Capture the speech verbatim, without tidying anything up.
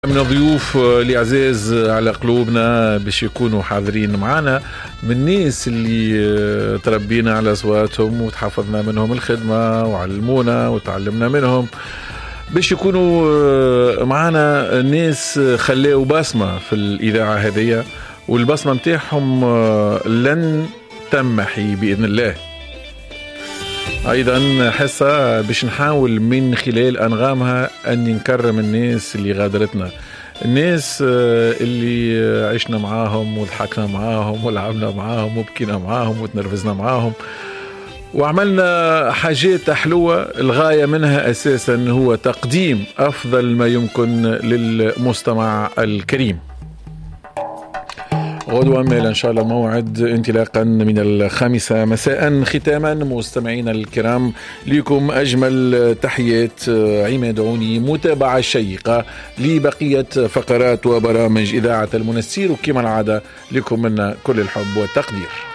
من الضيوف اللي عزيز على قلوبنا باش يكونوا حاضرين معنا من الناس اللي تربينا على أصواتهم وتحفظنا منهم الخدمة وعلمونا وتعلمنا منهم، باش يكونوا معنا ناس خلاو بصمة في الإذاعة هذه، والبصمة متاعهم لن تمحي بإذن الله. أيضا حصة باش نحاول من خلال أنغامها أن نكرم الناس اللي غادرتنا، الناس اللي عشنا معاهم وضحكنا معاهم ولعبنا معاهم وبكينا معاهم وتنرفزنا معاهم وعملنا حاجات حلوة. الغاية منها أساسا هو تقديم أفضل ما يمكن للمستمع الكريم. غدوة ميل إن شاء الله موعد انطلاقا من الخامسة مساء. ختاما مستمعينا الكرام، لكم أجمل تحيات عماد عوني، متابعة شيقة لبقية فقرات وبرامج إذاعة المنسير، وكما العادة لكم منا كل الحب والتقدير.